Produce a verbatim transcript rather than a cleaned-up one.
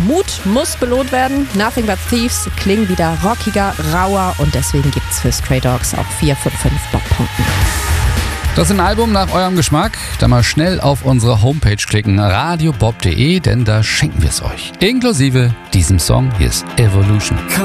Mut muss belohnt werden. Nothing But Thieves klingen wieder rockiger, rauer und deswegen gibt's für Stray Dogs auch vier von fünf Bob-Punkten. Das ist ein Album nach eurem Geschmack. Da mal schnell auf unsere Homepage klicken, radiobob punkt de, denn da schenken wir es euch. Inklusive diesem Song. Hier ist Evolution.